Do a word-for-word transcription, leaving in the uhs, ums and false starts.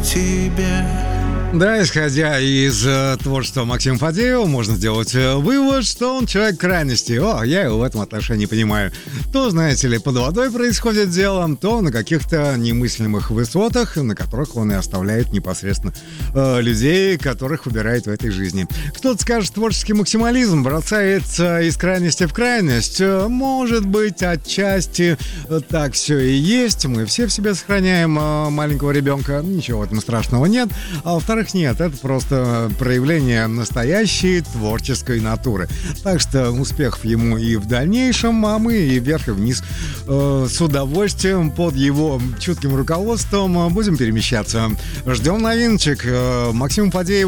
тебе. Да, исходя из э, творчества Максима Фадеева, можно сделать э, вывод, что он человек крайности. О, я его в этом отношении понимаю. То, знаете ли, под водой происходит дело, то на каких-то немыслимых высотах, на которых он и оставляет непосредственно э, людей, которых выбирает в этой жизни. Кто-то скажет, творческий максимализм бросается из крайности в крайность. Э, Может быть, отчасти э, так все и есть. Мы все в себе сохраняем э, маленького ребенка. Ничего в этом страшного нет. А во-вторых, нет, это просто проявление настоящей творческой натуры. Так что успехов ему и в дальнейшем, а мы и вверх, и вниз э, с удовольствием под его чутким руководством будем перемещаться. Ждем новиночек. Э, Максим Фадеев